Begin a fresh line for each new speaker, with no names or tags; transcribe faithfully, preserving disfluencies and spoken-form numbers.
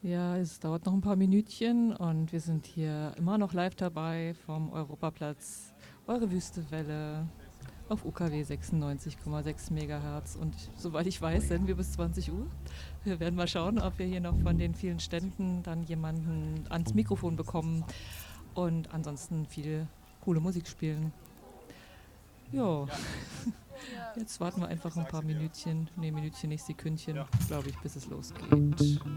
Ja, es dauert noch ein paar Minütchen und wir sind hier immer noch live dabei vom Europaplatz. Eure Wüste Welle auf U K W sechsundneunzig Komma sechs Megahertz. Und soweit ich weiß, senden wir bis zwanzig Uhr. Wir werden mal schauen, ob wir hier noch von den vielen Ständen dann jemanden ans Mikrofon bekommen und ansonsten viel coole Musik spielen. Ja, jetzt warten wir einfach ein paar Minütchen, nee, Minütchen nicht, Sekündchen, glaube ich, bis es losgeht.